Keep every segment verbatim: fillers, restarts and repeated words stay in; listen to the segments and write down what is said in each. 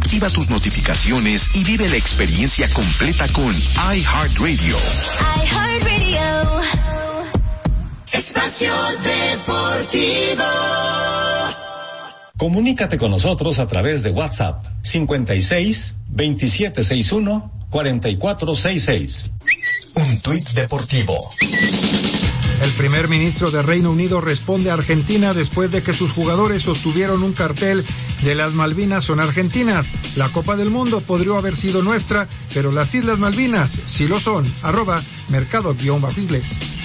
activa tus notificaciones y vive la experiencia completa con iHeartRadio. iHeartRadio. Espacio Deportivo. Comunícate con nosotros a través de WhatsApp cincuenta y seis, veintisiete sesenta y uno, cuarenta y cuatro sesenta y seis. Un tuit deportivo. El primer ministro de Reino Unido responde a Argentina después de que sus jugadores sostuvieron un cartel de las Malvinas son argentinas. La Copa del Mundo podría haber sido nuestra, pero las Islas Malvinas sí lo son. Arroba mercado guión bajo inglés.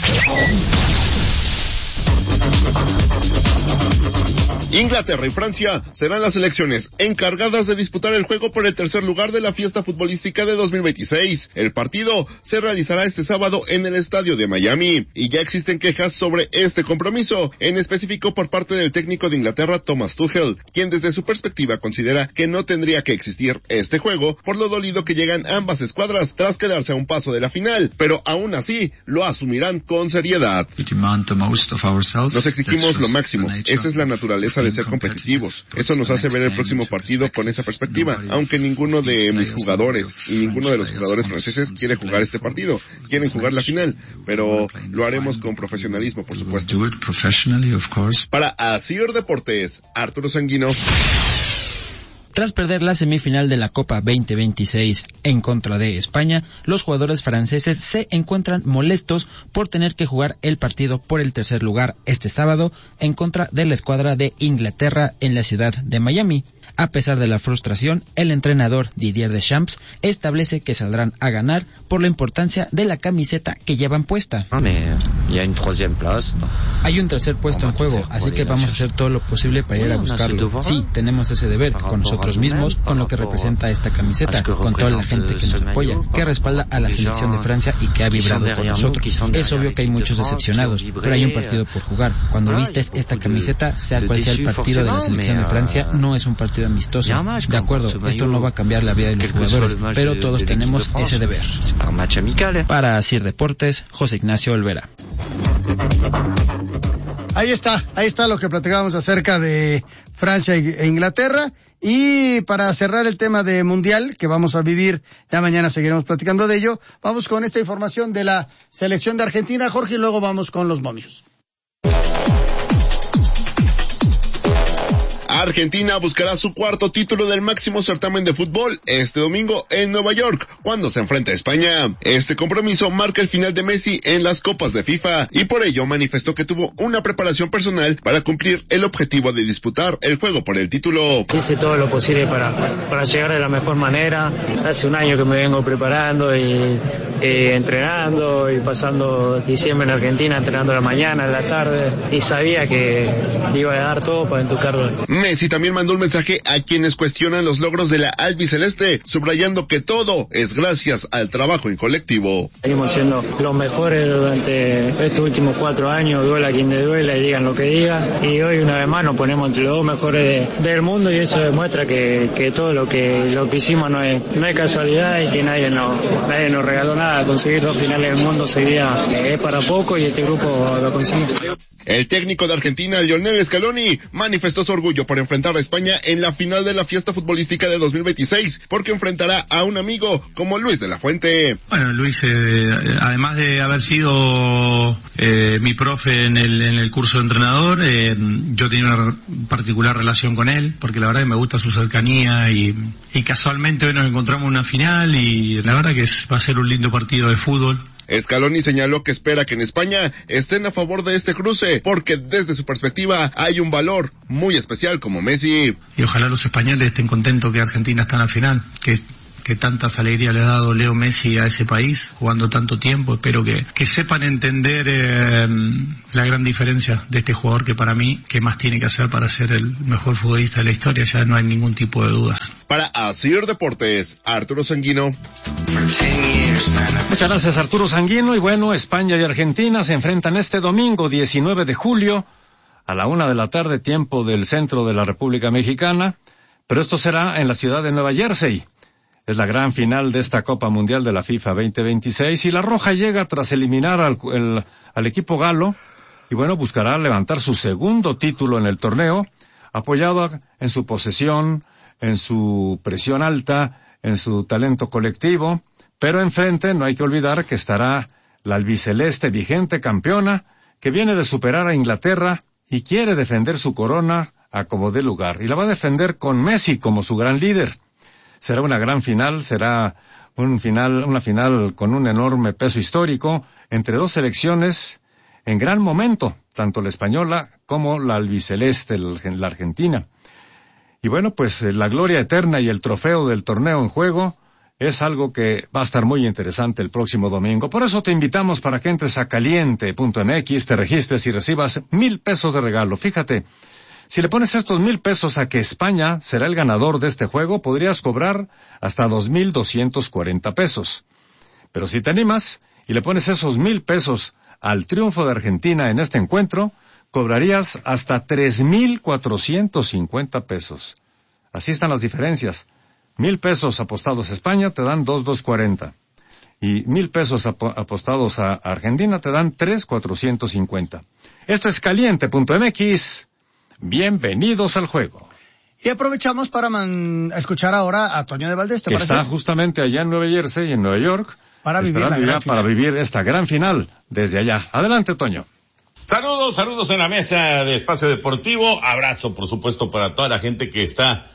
Inglaterra y Francia serán las selecciones encargadas de disputar el juego por el tercer lugar de la fiesta futbolística de dos mil veintiséis. El partido se realizará este sábado en el estadio de Miami y ya existen quejas sobre este compromiso, en específico por parte del técnico de Inglaterra, Thomas Tuchel, quien desde su perspectiva considera que no tendría que existir este juego por lo dolido que llegan ambas escuadras tras quedarse a un paso de la final, pero aún así lo asumirán con seriedad. Nos exigimos lo máximo, esa es la naturaleza de ser competitivos. Eso nos hace ver el próximo partido con esa perspectiva, aunque ninguno de mis jugadores y ninguno de los jugadores franceses quiere jugar este partido, quieren jugar la final, pero lo haremos con profesionalismo, por supuesto. Para Asir Deportes, Arturo Sanguino. Tras perder la semifinal de la Copa veinte veintiséis en contra de España, los jugadores franceses se encuentran molestos por tener que jugar el partido por el tercer lugar este sábado en contra de la escuadra de Inglaterra en la ciudad de Miami. A pesar de la frustración, el entrenador Didier Deschamps establece que saldrán a ganar por la importancia de la camiseta que llevan puesta. Hay un tercer puesto en juego, así que vamos a hacer todo lo posible para ir a buscarlo. Sí, tenemos ese deber con nosotros mismos, con lo que representa esta camiseta, con toda la gente que nos apoya, que respalda a la selección de Francia y que ha vibrado con nosotros. Es obvio que hay muchos decepcionados, pero hay un partido por jugar. Cuando vistes esta camiseta, sea cual sea el partido de la selección de Francia, no es un partido amistoso. De acuerdo, esto no va a cambiar la vida de los jugadores, pero todos tenemos ese deber. Para Asir Deportes, José Ignacio Olvera. Ahí está, ahí está lo que platicábamos acerca de Francia e Inglaterra. Y para cerrar el tema de Mundial, que vamos a vivir, ya mañana seguiremos platicando de ello, vamos con esta información de la selección de Argentina, Jorge, y luego vamos con los momios. Argentina buscará su cuarto título del máximo certamen de fútbol este domingo en Nueva York, cuando se enfrenta a España. Este compromiso marca el final de Messi en las copas de FIFA y por ello manifestó que tuvo una preparación personal para cumplir el objetivo de disputar el juego por el título. Hice todo lo posible para, para llegar de la mejor manera. Hace un año que me vengo preparando y eh, entrenando y pasando diciembre en Argentina, entrenando a la mañana, a la tarde, y sabía que iba a dar todo para entucarlo. Messi también mandó un mensaje a quienes cuestionan los logros de la albiceleste, subrayando que todo es gracias al trabajo en colectivo. Seguimos siendo los mejores durante estos últimos cuatro años, duela quien le duela y digan lo que digan, y hoy una vez más nos ponemos entre los dos mejores de, del mundo y eso demuestra que, que todo lo que lo que hicimos no es, no es casualidad y que nadie nos, nadie nos regaló nada. Conseguir dos finales del mundo sería es para poco y este grupo lo consiguió. El técnico de Argentina, Lionel Scaloni, manifestó su orgullo por enfrentar a España en la final de la fiesta futbolística de dos mil veintiséis, porque enfrentará a un amigo como Luis de la Fuente. Bueno, Luis, eh, además de haber sido eh, mi profe en el, en el curso de entrenador, eh, yo tenía una particular relación con él, porque la verdad que me gusta su cercanía y, y casualmente hoy nos encontramos en una final y la verdad que es, va a ser un lindo partido de fútbol. Scaloni señaló que espera que en España estén a favor de este cruce, porque desde su perspectiva hay un valor muy especial como Messi. Y ojalá los españoles estén contentos que Argentina está en la final, que que tantas alegrías le ha dado Leo Messi a ese país, jugando tanto tiempo. Espero que, que sepan entender eh, la gran diferencia de este jugador que para mí, ¿qué más tiene que hacer para ser el mejor futbolista de la historia? Ya no hay ningún tipo de dudas. Para Asir Deportes, Arturo Sanguino. Muchas gracias, Arturo Sanguino. Y bueno, España y Argentina se enfrentan este domingo diecinueve de julio a la una de la tarde, tiempo del centro de la República Mexicana, pero esto será en la ciudad de Nueva Jersey. Es la gran final de esta Copa Mundial de la FIFA veinte veintiséis y la Roja llega tras eliminar al, el, al equipo galo y bueno, buscará levantar su segundo título en el torneo, apoyado en su posesión, en su presión alta, en su talento colectivo, pero enfrente no hay que olvidar que estará la albiceleste vigente campeona, que viene de superar a Inglaterra y quiere defender su corona a como dé lugar, y la va a defender con Messi como su gran líder. Será una gran final, será un final, una final con un enorme peso histórico entre dos selecciones en gran momento, tanto la española como la albiceleste, la argentina. Y bueno, pues la gloria eterna y el trofeo del torneo en juego es algo que va a estar muy interesante el próximo domingo. Por eso te invitamos para que entres a caliente punto m x, te registres y recibas mil pesos de regalo. Fíjate, si le pones estos mil pesos a que España será el ganador de este juego, podrías cobrar hasta dos mil doscientos cuarenta pesos. Pero si te animas y le pones esos mil pesos al triunfo de Argentina en este encuentro, cobrarías hasta tres mil cuatrocientos cincuenta pesos. Así están las diferencias. Mil pesos apostados a España te dan dos mil doscientos cuarenta. Y mil pesos ap- apostados a Argentina te dan tres mil cuatrocientos cincuenta. Esto es caliente punto m x. Bienvenidos al juego. Y aprovechamos para man- escuchar ahora a Toño de Valdés, ¿te que parece? está justamente allá en Nueva Jersey y en Nueva York, para vivir, la esperando gran ya final. para vivir esta gran final desde allá. Adelante, Toño. Saludos, saludos en la mesa de Espacio Deportivo. Abrazo, por supuesto, para toda la gente que está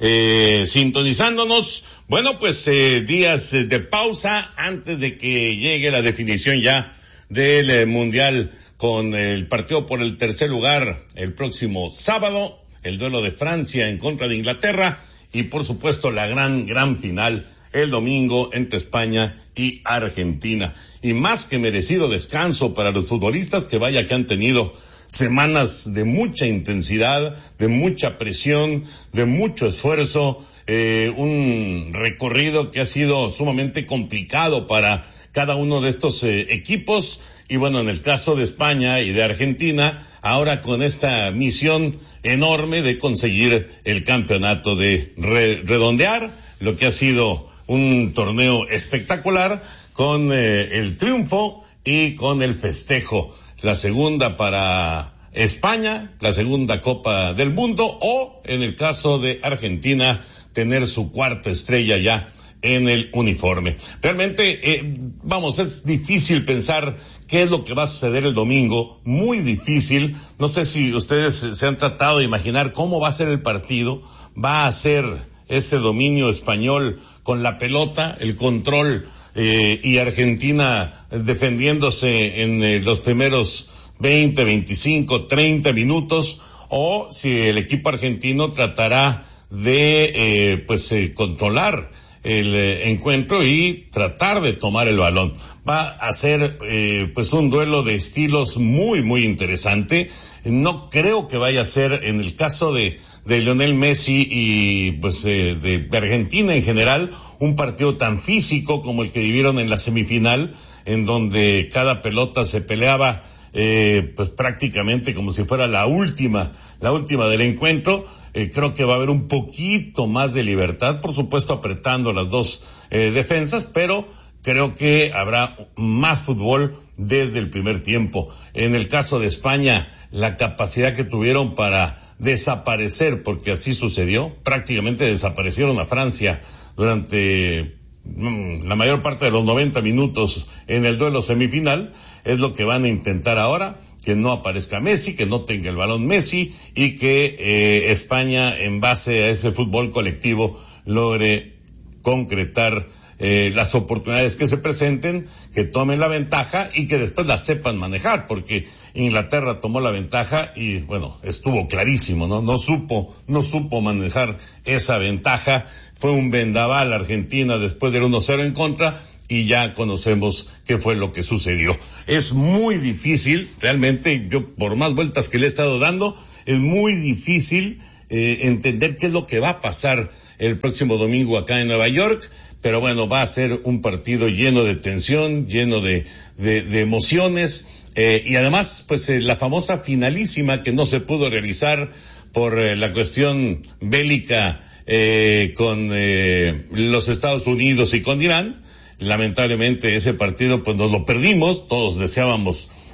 eh, sintonizándonos. Bueno, pues eh, días de pausa antes de que llegue la definición ya del eh, Mundial con el partido por el tercer lugar el próximo sábado, el duelo de Francia en contra de Inglaterra y por supuesto la gran, gran final el domingo entre España y Argentina. Y más que merecido descanso para los futbolistas, que vaya que han tenido semanas de mucha intensidad, de mucha presión, de mucho esfuerzo, eh, un recorrido que ha sido sumamente complicado para cada uno de estos eh, equipos. Y bueno, en el caso de España y de Argentina, ahora con esta misión enorme de conseguir el campeonato, de re- redondear lo que ha sido un torneo espectacular con eh, el triunfo y con el festejo. La segunda para España, la segunda Copa del Mundo, o en el caso de Argentina, tener su cuarta estrella ya en el uniforme. Realmente, eh, vamos, es difícil pensar qué es lo que va a suceder el domingo, muy difícil. No sé si ustedes se han tratado de imaginar cómo va a ser el partido. Va a ser ese dominio español con la pelota, el control, eh, y Argentina defendiéndose en eh, los primeros veinte, veinticinco, treinta minutos, o si el equipo argentino tratará de, eh, pues, eh, controlar el eh, encuentro y tratar de tomar el balón. Va a ser, eh, pues, un duelo de estilos muy, muy interesante. No creo que vaya a ser, en el caso de, de Lionel Messi y, pues, eh, de, de Argentina en general, un partido tan físico como el que vivieron en la semifinal, en donde cada pelota se peleaba, eh, pues, prácticamente como si fuera la última, la última del encuentro. Eh, creo que va a haber un poquito más de libertad, por supuesto apretando las dos eh, defensas, pero creo que habrá más fútbol desde el primer tiempo. En el caso de España, la capacidad que tuvieron para desaparecer, porque así sucedió, prácticamente desaparecieron a Francia durante mm, la mayor parte de los noventa minutos en el duelo semifinal, es lo que van a intentar ahora, que no aparezca Messi, que no tenga el balón Messi y que eh, España, en base a ese fútbol colectivo, logre concretar eh, las oportunidades que se presenten, que tomen la ventaja y que después la sepan manejar, porque Inglaterra tomó la ventaja y, bueno, estuvo clarísimo, ¿no? No supo, no supo manejar esa ventaja. Fue un vendaval Argentina después del uno cero en contra, y ya conocemos qué fue lo que sucedió. Es muy difícil, realmente, yo por más vueltas que le he estado dando, es muy difícil eh, entender qué es lo que va a pasar el próximo domingo acá en Nueva York, pero bueno, va a ser un partido lleno de tensión, lleno de, de, de emociones, eh, y además, pues eh, la famosa finalísima que no se pudo realizar por eh, la cuestión bélica eh, con eh, los Estados Unidos y con Irán. Lamentablemente ese partido pues nos lo perdimos, todos deseábamos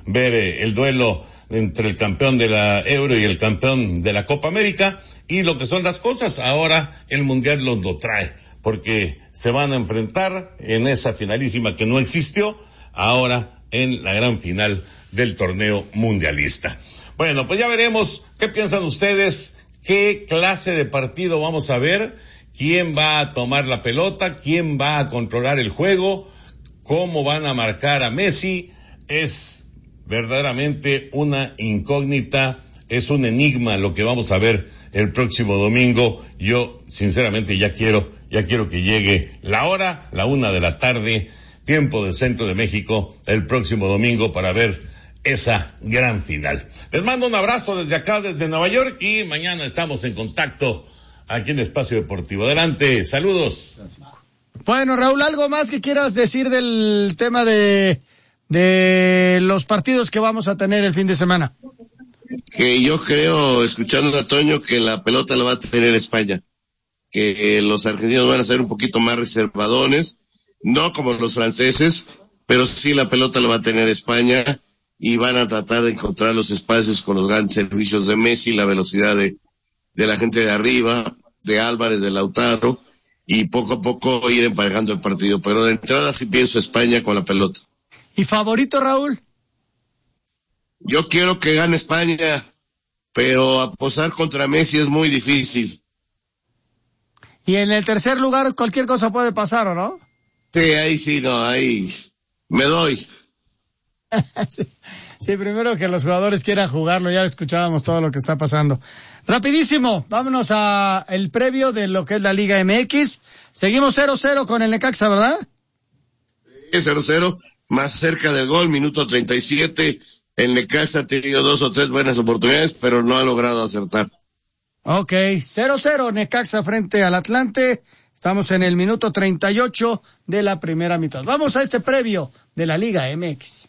ver eh, el duelo entre el campeón de la Euro y el campeón de la Copa América, y lo que son las cosas, ahora el Mundial los lo trae, porque se van a enfrentar en esa finalísima que no existió, ahora en la gran final del torneo mundialista. Bueno, pues ya veremos qué piensan ustedes, qué clase de partido vamos a ver, quién va a tomar la pelota, quién va a controlar el juego, cómo van a marcar a Messi. Es verdaderamente una incógnita, es un enigma lo que vamos a ver el próximo domingo. Yo sinceramente ya quiero, ya quiero que llegue la hora, la una de la tarde, tiempo del centro de México, el próximo domingo para ver esa gran final. Les mando un abrazo desde acá, desde Nueva York, y mañana estamos en contacto aquí en Espacio Deportivo. Adelante, saludos. Bueno, Raúl, ¿algo más que quieras decir del tema de de los partidos que vamos a tener el fin de semana? Que yo creo, escuchando a Toño, que la pelota la va a tener España, que eh, los argentinos van a ser un poquito más reservadones, no como los franceses, pero sí la pelota la va a tener España, y van a tratar de encontrar los espacios con los grandes servicios de Messi, la velocidad de, de la gente de arriba, de Álvarez, de Lautaro, y poco a poco ir emparejando el partido, pero de entrada sí pienso España con la pelota. ¿Y favorito, Raúl? Yo quiero que gane España, pero apostar contra Messi es muy difícil. Y en el tercer lugar cualquier cosa puede pasar, ¿o no? Sí, ahí sí, no, ahí me doy. sí, sí, primero que los jugadores quieran jugarlo, ya escuchábamos todo lo que está pasando. Rapidísimo, vámonos a el previo de lo que es la Liga M X. Seguimos cero cero con el Necaxa, ¿verdad? Sí, cero cero. Más cerca del gol, minuto treinta y siete, el Necaxa ha tenido dos o tres buenas oportunidades, pero no ha logrado acertar. Ok, cero cero Necaxa frente al Atlante, estamos en el minuto treinta y ocho de la primera mitad. Vamos a este previo de la Liga M X.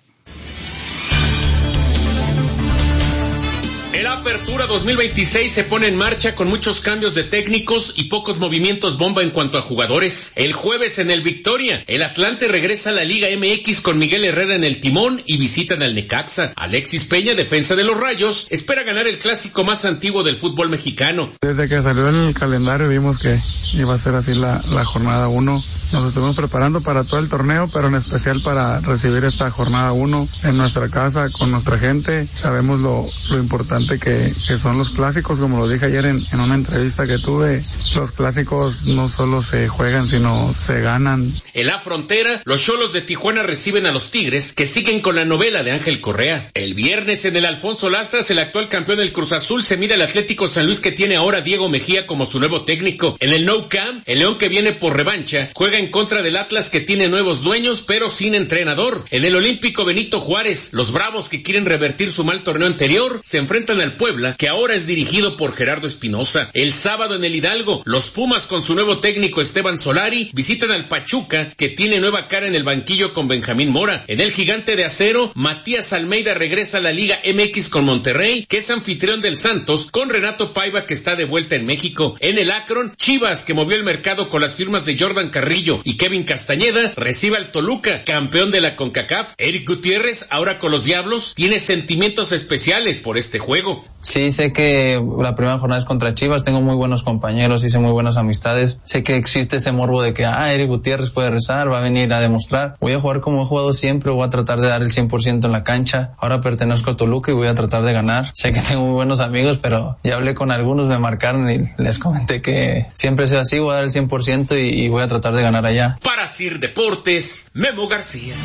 El Apertura dos mil veintiséis se pone en marcha con muchos cambios de técnicos y pocos movimientos bomba en cuanto a jugadores. El jueves en el Victoria, el Atlante regresa a la Liga M X con Miguel Herrera en el timón y visitan al Necaxa. Alexis Peña, defensa de los Rayos, espera ganar el clásico más antiguo del fútbol mexicano. Desde que salió el calendario vimos que iba a ser así la, la jornada uno. Nos estuvimos preparando para todo el torneo, pero en especial para recibir esta jornada uno en nuestra casa, con nuestra gente. Sabemos lo, lo importante Que, que son los clásicos, como lo dije ayer en, en una entrevista que tuve. Los clásicos no solo se juegan, sino se ganan. En la frontera, los Xolos de Tijuana reciben a los Tigres, que siguen con la novela de Ángel Correa. El viernes en el Alfonso Lastras, el actual campeón del Cruz Azul se mide al Atlético San Luis, que tiene ahora a Diego Mejía como su nuevo técnico. En el Nou Camp, el León, que viene por revancha, juega en contra del Atlas, que tiene nuevos dueños, pero sin entrenador. En el Olímpico Benito Juárez, los Bravos, que quieren revertir su mal torneo anterior, se enfrentan al Puebla, que ahora es dirigido por Gerardo Espinosa. El sábado en el Hidalgo, los Pumas con su nuevo técnico Esteban Solari visitan al Pachuca, que tiene nueva cara en el banquillo con Benjamín Mora. En el Gigante de Acero, Matías Almeida regresa a la Liga M X con Monterrey, que es anfitrión del Santos, con Renato Paiva, que está de vuelta en México. En el Akron, Chivas, que movió el mercado con las firmas de Jordan Carrillo y Kevin Castañeda, recibe al Toluca, campeón de la CONCACAF. Eric Gutiérrez, ahora con los Diablos, tiene sentimientos especiales por este juego. Sí, sé que la primera jornada es contra Chivas, tengo muy buenos compañeros, hice muy buenas amistades. Sé que existe ese morbo de que, ah, Eric Gutiérrez puede rezar, va a venir a demostrar. Voy a jugar como he jugado siempre, voy a tratar de dar el cien por ciento en la cancha. Ahora pertenezco a Toluca y voy a tratar de ganar. Sé que tengo muy buenos amigos, pero ya hablé con algunos, me marcaron y les comenté que siempre sea así, voy a dar el cien por ciento y, y voy a tratar de ganar allá. Para Sir Deportes, Memo García.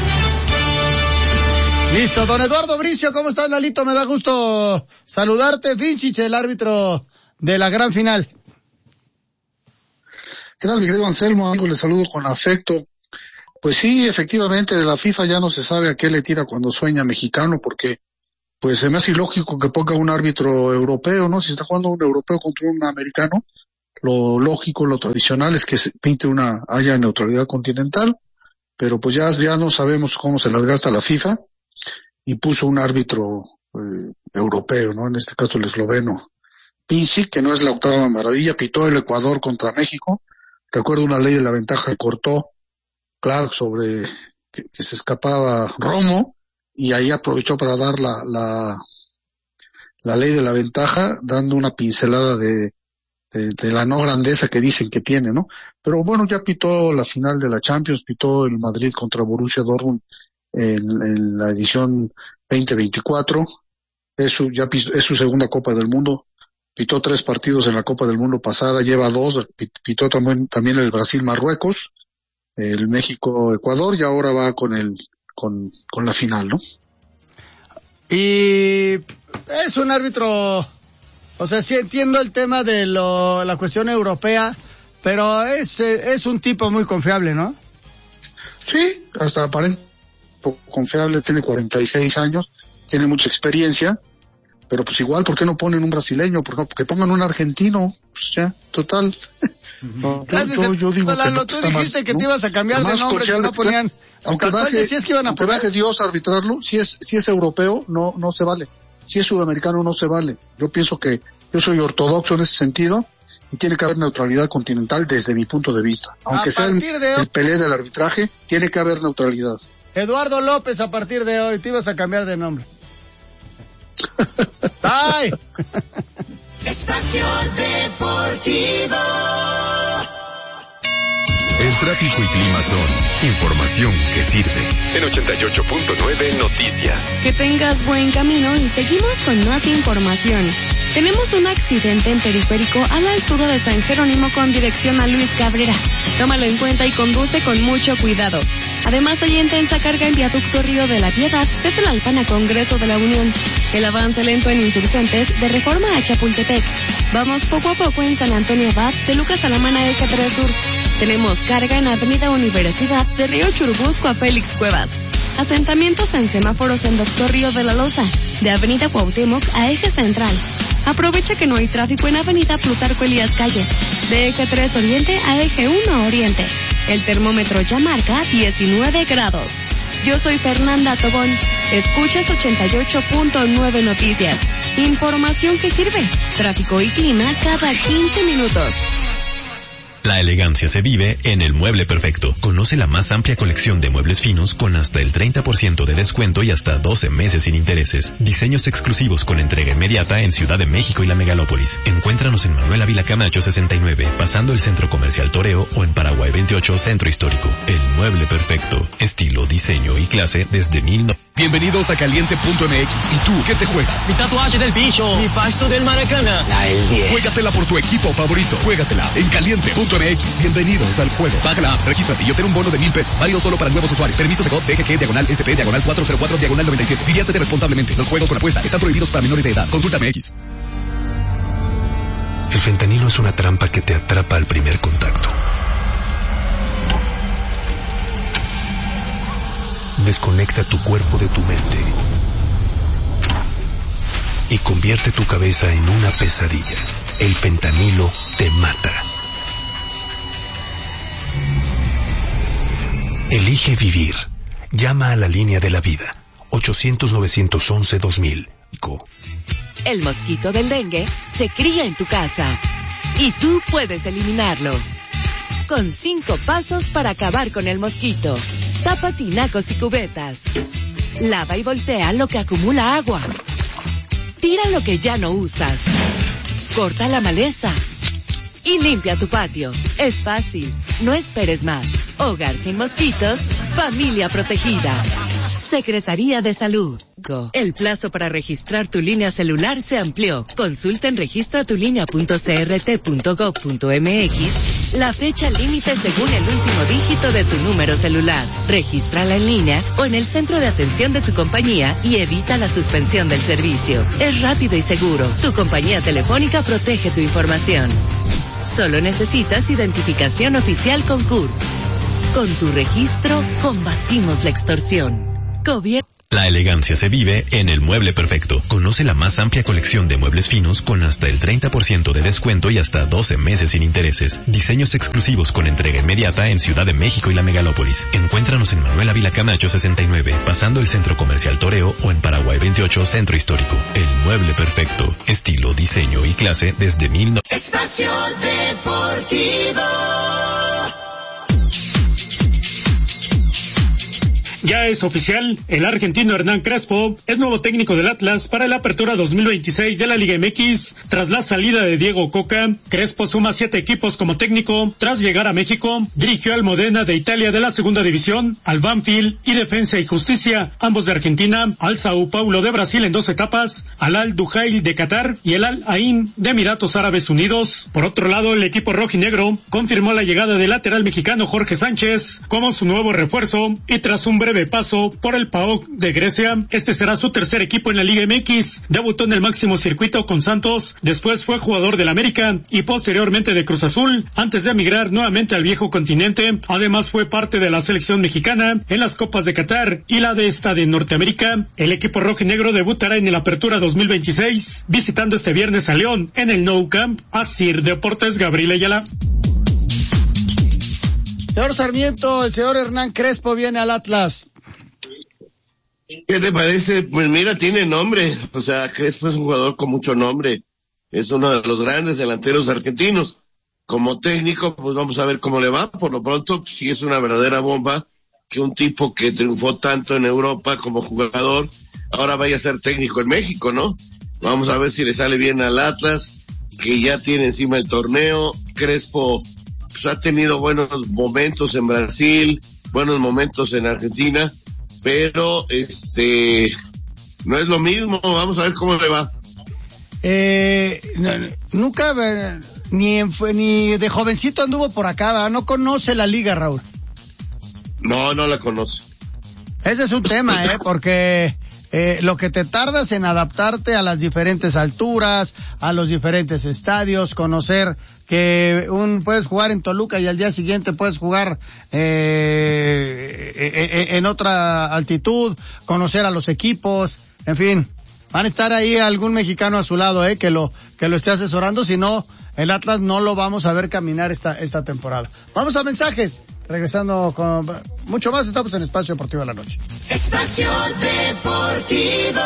Listo, don Eduardo Bricio, ¿cómo estás, Lalito? Me da gusto saludarte. Vincic, el árbitro de la gran final. ¿Qué tal, mi querido Anselmo? Algo le saludo con afecto. Pues sí, efectivamente, la FIFA ya no se sabe a qué le tira cuando sueña mexicano, porque pues se me hace ilógico que ponga un árbitro europeo, ¿no? Si está jugando un europeo contra un americano, lo lógico, lo tradicional es que se pinte una, haya neutralidad continental, pero pues ya, ya no sabemos cómo se las gasta la FIFA, y puso un árbitro eh, europeo, ¿no? En este caso el esloveno Pincic, que no es la octava maravilla, pitó el Ecuador contra México. Recuerdo una ley de la ventaja que cortó Clark sobre que, que se escapaba Romo, y ahí aprovechó para dar la, la, la ley de la ventaja, dando una pincelada de, de, de la no grandeza que dicen que tiene, ¿no? Pero bueno, ya pitó la final de la Champions, pitó el Madrid contra Borussia Dortmund en, en la edición veinte veinticuatro, es su, ya pitó, es su segunda Copa del Mundo, pitó tres partidos en la Copa del Mundo pasada, lleva dos, pitó también, también el Brasil-Marruecos, el México-Ecuador, y ahora va con el, con, con la final, ¿no? Y es un árbitro, o sea, sí entiendo el tema de lo, la cuestión europea, pero es, es un tipo muy confiable, ¿no? Sí, hasta aparente confiable, tiene cuarenta y seis años, tiene mucha experiencia, pero pues igual, ¿por qué no ponen un brasileño? ¿Por qué no? Porque pongan un argentino, pues ya, total. No, Gracias, yo, yo digo Lalo, que tú no dijiste mal, que ¿no? te ibas a cambiar de nombre si no ponían, aunque baje, si es que iban a aunque poner. baje Dios a arbitrarlo, si es, si es europeo, no, no se vale. Si es sudamericano, no se vale. Yo pienso que yo soy ortodoxo en ese sentido, y tiene que haber neutralidad continental desde mi punto de vista. Aunque A sea el, partir de hoy- el pelé del arbitraje, tiene que haber neutralidad. Eduardo López, a partir de hoy, te ibas a cambiar de nombre. ¡Ay! Espacio Deportivo. El tráfico y clima son información que sirve. En ochenta y ocho punto nueve Noticias. Que tengas buen camino y seguimos con más información. Tenemos un accidente en periférico a la altura de San Jerónimo con dirección a Luis Cabrera. Tómalo en cuenta y conduce con mucho cuidado. Además hay intensa carga en viaducto Río de la Piedad de Tlalpan a Congreso de la Unión. El avance lento en Insurgentes de Reforma a Chapultepec. Vamos poco a poco en San Antonio Abad de Lucas Alamana Eje tres Sur. Tenemos carga en Avenida Universidad de Río Churubusco a Félix Cuevas. Asentamientos en semáforos en Doctor Río de la Loza, de Avenida Cuauhtémoc a Eje Central. Aprovecha que no hay tráfico en Avenida Plutarco Elías Calles, de Eje tres Oriente a Eje uno Oriente. El termómetro ya marca diecinueve grados. Yo soy Fernanda Tobón. Escuchas ochenta y ocho punto nueve Noticias. Información que sirve. Tráfico y clima cada quince minutos. La elegancia se vive en El Mueble Perfecto. Conoce la más amplia colección de muebles finos con hasta el treinta por ciento de descuento y hasta doce meses sin intereses. Diseños exclusivos con entrega inmediata en Ciudad de México y la Megalópolis. Encuéntranos en Manuel Ávila Camacho sesenta y nueve, pasando el Centro Comercial Toreo, o en Paraguay veintiocho, Centro Histórico. El Mueble Perfecto. Estilo, diseño y clase desde mil novecientos. Bienvenidos a Caliente punto M X. ¿Y tú qué te juegas? Mi tatuaje del bicho, mi pasto del Maracaná. La el diez. Juégatela por tu equipo favorito. Juégatela en Caliente punto M X. Bienvenidos al juego. Baja la app, regístrate y obtén un bono de mil pesos. Válido solo para nuevos usuarios. Permiso de C O D, D G G, diagonal S P, diagonal cuatro cero cuatro, diagonal noventa y siete. Diviértete responsablemente. Los juegos con apuesta están prohibidos para menores de edad. Consulta M X. El fentanilo es una trampa que te atrapa al primer contacto. Desconecta tu cuerpo de tu mente y convierte tu cabeza en una pesadilla. El fentanilo te mata. Elige vivir. Llama a la línea de la vida. ochocientos, novecientos once, dos mil. El mosquito del dengue se cría en tu casa y tú puedes eliminarlo. Con cinco pasos para acabar con el mosquito. Tapa tinacos y cubetas. Lava y voltea lo que acumula agua. Tira lo que ya no usas. Corta la maleza. Y limpia tu patio. Es fácil. No esperes más. Hogar sin mosquitos. Familia protegida. Secretaría de Salud. El plazo para registrar tu línea celular se amplió. Consulta en registratulinea punto c r t punto gov punto m x la fecha límite según el último dígito de tu número celular. Regístrala en línea o en el centro de atención de tu compañía y evita la suspensión del servicio. Es rápido y seguro. Tu compañía telefónica protege tu información. Solo necesitas identificación oficial con C U R. Con tu registro, combatimos la extorsión. Gobierno. La elegancia se vive en El Mueble Perfecto. Conoce la más amplia colección de muebles finos con hasta el treinta por ciento de descuento y hasta doce meses sin intereses. Diseños exclusivos con entrega inmediata en Ciudad de México y la Megalópolis. Encuéntranos en Manuel Ávila Camacho sesenta y nueve, pasando el Centro Comercial Toreo, o en Paraguay veintiocho, Centro Histórico. El Mueble Perfecto. Estilo, diseño y clase desde mil novecientos. Espacio Deportivo. Ya es oficial, el argentino Hernán Crespo es nuevo técnico del Atlas para la apertura dos mil veintiséis de la Liga M X. Tras la salida de Diego Coca, Crespo suma siete equipos como técnico. Tras llegar a México, dirigió al Modena de Italia de la segunda división, al Banfield y Defensa y Justicia, ambos de Argentina, al Sao Paulo de Brasil en dos etapas, al Al Duhail de Qatar y el Al Ain de Emiratos Árabes Unidos. Por otro lado, el equipo rojinegro confirmó la llegada del lateral mexicano Jorge Sánchez como su nuevo refuerzo y tras un breve paso por el PAOK de Grecia, este será su tercer equipo en la Liga M X. Debutó en el máximo circuito con Santos, después fue jugador del América y posteriormente de Cruz Azul, antes de emigrar nuevamente al viejo continente. Además fue parte de la selección mexicana en las Copas de Qatar y la de esta de Norteamérica. El equipo rojinegro debutará en el Apertura dos mil veintiséis, visitando este viernes a León en el Nou Camp. Asir Deportes, Gabriel Ayala. Señor Sarmiento, el señor Hernán Crespo viene al Atlas. ¿Qué te parece? Pues mira, tiene nombre. O sea, Crespo es un jugador con mucho nombre. Es uno de los grandes delanteros argentinos. Como técnico, pues vamos a ver cómo le va. Por lo pronto, sí es una verdadera bomba que un tipo que triunfó tanto en Europa como jugador, ahora vaya a ser técnico en México, ¿no? Vamos a ver si le sale bien al Atlas, que ya tiene encima el torneo. Crespo pues, ha tenido buenos momentos en Brasil, buenos momentos en Argentina, pero este no es lo mismo. Vamos a ver cómo le va. Eh, no, nunca, eh, ni, en, ni de jovencito anduvo por acá, ¿verdad? No conoce la liga, Raúl. No, no la conoce. Ese es un tema, ¿eh? Porque eh, lo que te tardas en adaptarte a las diferentes alturas, a los diferentes estadios, conocer que un puedes jugar en Toluca y al día siguiente puedes jugar eh, eh, en otra altitud, conocer a los equipos, en fin, van a estar ahí algún mexicano a su lado, eh, que lo que lo esté asesorando, si no el Atlas no lo vamos a ver caminar esta esta temporada. Vamos a mensajes, regresando con mucho más, estamos en Espacio Deportivo de la Noche. Espacio Deportivo.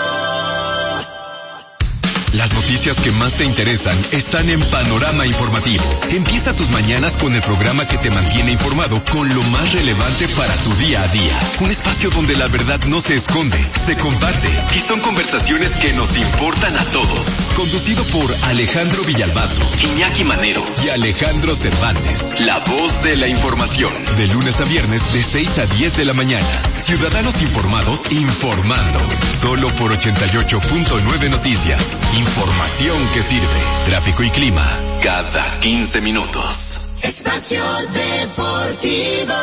Las noticias que más te interesan están en Panorama Informativo. Empieza tus mañanas con el programa que te mantiene informado con lo más relevante para tu día a día. Un espacio donde la verdad no se esconde, se comparte y son conversaciones que nos importan a todos. Conducido por Alejandro Villalbazo, Iñaki Manero y Alejandro Cervantes. La voz de la información. De lunes a viernes de seis a diez de la mañana. Ciudadanos informados informando. Solo por ochenta y ocho punto nueve Noticias. Información que sirve. Tráfico y clima cada quince minutos. Espacio Deportivo.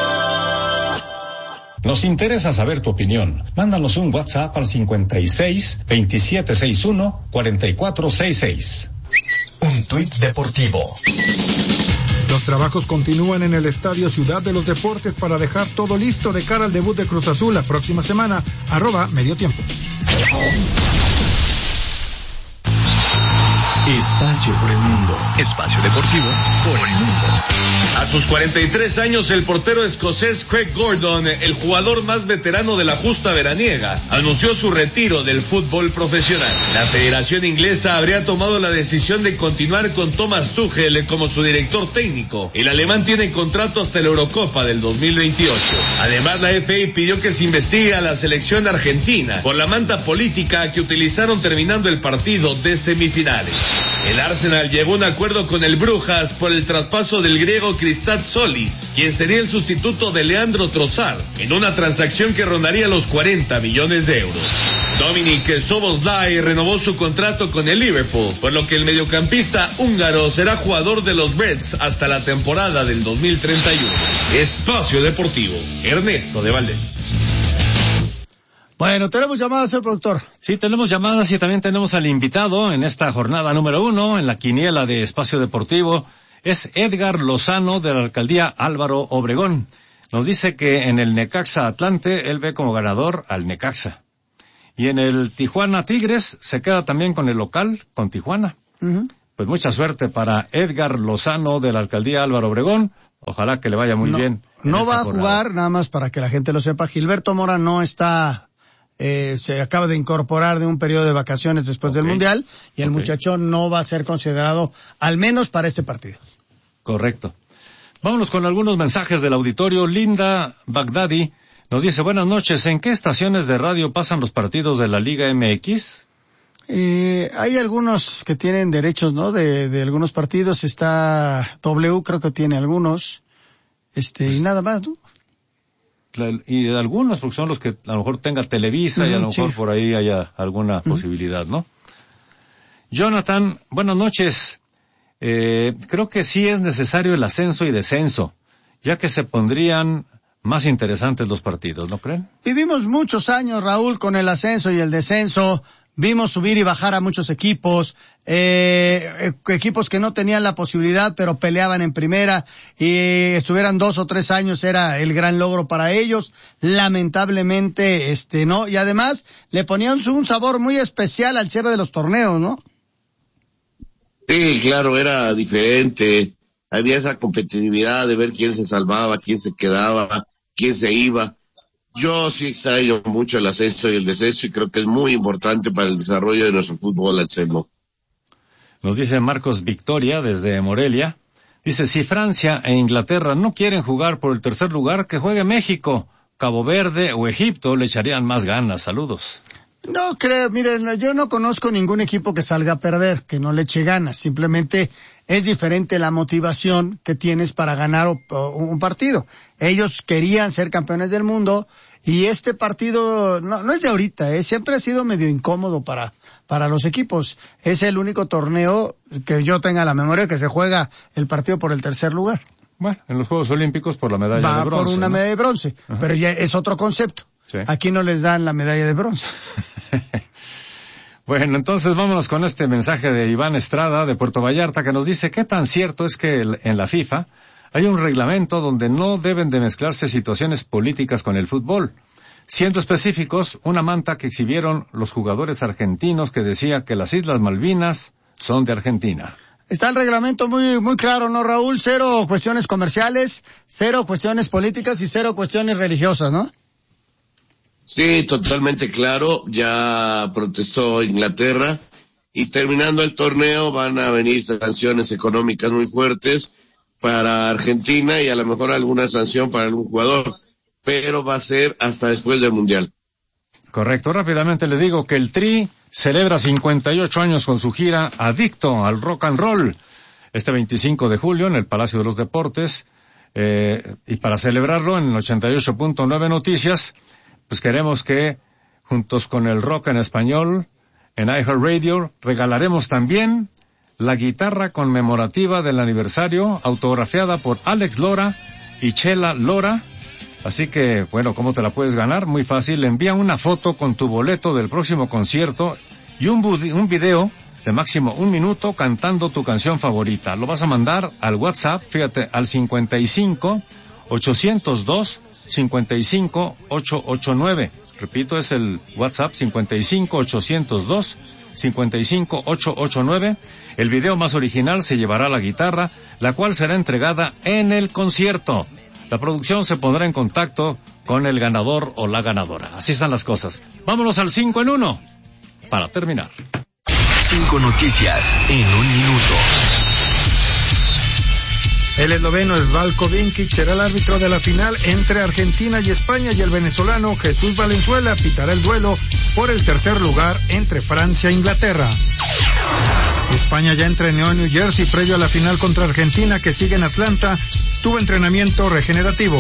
Nos interesa saber tu opinión. Mándanos un WhatsApp al cincuenta y seis, veintisiete sesenta y uno, cuarenta y cuatro sesenta y seis. Un tuit deportivo. Los trabajos continúan en el Estadio Ciudad de los Deportes para dejar todo listo de cara al debut de Cruz Azul la próxima semana. Arroba medio tiempo. Espacio por el mundo. Espacio deportivo por el mundo. A sus cuarenta y tres años, el portero escocés Craig Gordon, el jugador más veterano de la justa veraniega, anunció su retiro del fútbol profesional. La Federación Inglesa habría tomado la decisión de continuar con Thomas Tuchel como su director técnico. El alemán tiene contrato hasta la Eurocopa del dos mil veintiocho. Además, la F A pidió que se investigue a la selección argentina por la manta política que utilizaron terminando el partido de semifinales. El Arsenal llegó a un acuerdo con el Brujas por el traspaso del griego Christos Solis, quien sería el sustituto de Leandro Trossard, en una transacción que rondaría los cuarenta millones de euros. Dominik Szoboszlai renovó su contrato con el Liverpool, por lo que el mediocampista húngaro será jugador de los Reds hasta la temporada del dos mil treinta y uno. Espacio Deportivo, Ernesto de Valdés. Bueno, tenemos llamadas, el productor. Sí, tenemos llamadas y también tenemos al invitado en esta jornada número uno, en la quiniela de Espacio Deportivo. Es Edgar Lozano de la alcaldía Álvaro Obregón. Nos dice que en el Necaxa Atlante él ve como ganador al Necaxa. Y en el Tijuana Tigres se queda también con el local, con Tijuana. Uh-huh. Pues mucha suerte para Edgar Lozano de la alcaldía Álvaro Obregón. Ojalá que le vaya muy no, bien. No va a jugar, nada más para que la gente lo sepa. Gilberto Mora no está... Eh, se acaba de incorporar de un periodo de vacaciones después okay. del Mundial y el okay. muchacho no va a ser considerado, al menos para este partido. Correcto. Vámonos con algunos mensajes del auditorio. Linda Bagdadi Nos dice, buenas noches, ¿en qué estaciones de radio pasan los partidos de la Liga M X? Eh, hay algunos que tienen derechos, ¿no? De, de algunos partidos. Está W, creo que tiene algunos. Este, y nada más, ¿no? La, y de algunos, porque son los que a lo mejor tenga Televisa mm, y a lo mejor sí. Por ahí haya alguna mm. posibilidad, ¿no? Jonathan, buenas noches. Eh, creo que sí es necesario el ascenso y descenso, ya que se pondrían más interesantes los partidos, ¿no creen? Vivimos muchos años, Raúl, con el ascenso y el descenso. Vimos subir y bajar a muchos equipos, eh, equipos que no tenían la posibilidad, pero peleaban en primera, y estuvieran dos o tres años era el gran logro para ellos. Lamentablemente, este, no, y además le ponían un sabor muy especial al cierre de los torneos, ¿no? Sí, claro, era diferente. Había esa competitividad de ver quién se salvaba, quién se quedaba, quién se iba. Yo sí extraño mucho el ascenso y el descenso y creo que es muy importante para el desarrollo de nuestro fútbol, Anselmo. Nos dice Marcos Victoria desde Morelia. Dice, si Francia e Inglaterra no quieren jugar por el tercer lugar, que juegue México, Cabo Verde o Egipto, le echarían más ganas. Saludos. No creo, miren, yo no conozco ningún equipo que salga a perder, que no le eche ganas. Simplemente es diferente la motivación que tienes para ganar o, o, un partido. Ellos querían ser campeones del mundo y este partido no, no es de ahorita, ¿eh? Siempre ha sido medio incómodo para, para los equipos. Es el único torneo que yo tenga la memoria que se juega el partido por el tercer lugar. Bueno, en los Juegos Olímpicos por la medalla Va de bronce. por una ¿no? medalla de bronce, Ajá. Pero ya es otro concepto. Sí. Aquí no les dan la medalla de bronce. Bueno, entonces vámonos con este mensaje de Iván Estrada de Puerto Vallarta que nos dice qué tan cierto es que en la FIFA hay un reglamento donde no deben de mezclarse situaciones políticas con el fútbol. Siendo específicos, una manta que exhibieron los jugadores argentinos que decía que las Islas Malvinas son de Argentina. Está el reglamento muy muy claro, ¿no, Raúl? Cero cuestiones comerciales, cero cuestiones políticas y cero cuestiones religiosas, ¿no? Sí, totalmente claro. Ya protestó Inglaterra y terminando el torneo van a venir sanciones económicas muy fuertes para Argentina y a lo mejor alguna sanción para algún jugador, pero va a ser hasta después del Mundial. Correcto. Rápidamente les digo que el Tri celebra cincuenta y ocho años con su gira Adicto al Rock and Roll este veinticinco de julio en el Palacio de los Deportes, eh, y para celebrarlo en el ochenta y ocho punto nueve Noticias, pues queremos que, juntos con el rock en español, en iHeartRadio, regalaremos también la guitarra conmemorativa del aniversario, autografiada por Alex Lora y Chela Lora. Así que, bueno, ¿cómo te la puedes ganar? Muy fácil, envía una foto con tu boleto del próximo concierto y un, un video de máximo un minuto cantando tu canción favorita. Lo vas a mandar al WhatsApp, fíjate, al cincuenta y cinco, ochocientos dos, cincuenta y cinco, ochocientos ochenta y nueve. Repito, es el WhatsApp cincuenta y cinco, ochocientos dos, cincuenta y cinco, ochocientos ochenta y nueve. El video más original se llevará la guitarra, la cual será entregada en el concierto. La producción se pondrá en contacto con el ganador o la ganadora. Así están las cosas. Vámonos al cinco en uno para terminar. Cinco noticias en un minuto. El esloveno Slavko Vinkic será el árbitro de la final entre Argentina y España y el venezolano Jesús Valenzuela pitará el duelo por el tercer lugar entre Francia e Inglaterra. España ya entrenó en New Jersey previo a la final contra Argentina que sigue en Atlanta. Tuvo entrenamiento regenerativo.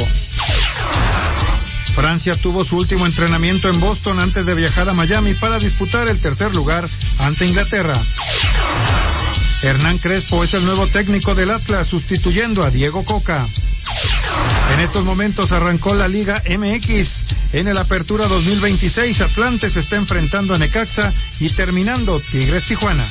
Francia tuvo su último entrenamiento en Boston antes de viajar a Miami para disputar el tercer lugar ante Inglaterra. Hernán Crespo es el nuevo técnico del Atlas, sustituyendo a Diego Coca. En estos momentos arrancó la Liga M X. En el Apertura dos mil veintiséis, Atlante se está enfrentando a Necaxa y terminando Tigres Tijuana.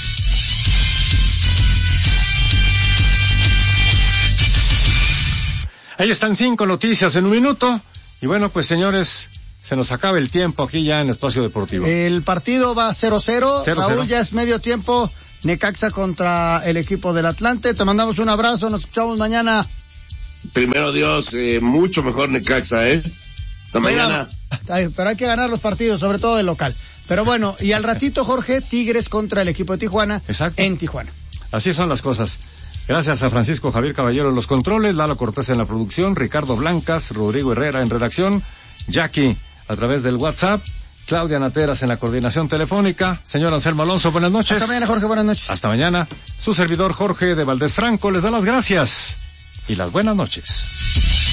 Ahí están cinco noticias en un minuto. Y bueno, pues señores, se nos acaba el tiempo aquí ya en Espacio Deportivo. El partido va cero cero. cero Raúl, cero. Ya es medio tiempo. Necaxa contra el equipo del Atlante. Te mandamos un abrazo. Nos escuchamos mañana. Primero Dios, eh, mucho mejor Necaxa, ¿eh? Hasta mañana. Ay, pero hay que ganar los partidos, sobre todo el local. Pero bueno, y al ratito, Jorge, Tigres contra el equipo de Tijuana. Exacto. En Tijuana. Así son las cosas. Gracias a Francisco Javier Caballero en los controles, Lalo Cortés en la producción, Ricardo Blancas, Rodrigo Herrera en redacción. Jackie a través del WhatsApp, Claudia Nateras en la coordinación telefónica. Señor Anselmo Alonso, buenas noches. Hasta mañana, Jorge, buenas noches. Hasta mañana. Su servidor Jorge de Valdés Franco les da las gracias y las buenas noches.